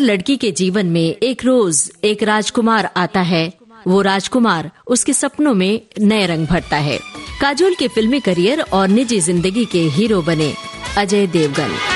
लड़की के जीवन में एक रोज एक राजकुमार आता है। वो राजकुमार उसके सपनों में नए रंग भरता है। काजोल के फिल्मी करियर और निजी जिंदगी के हीरो बने अजय देवगन।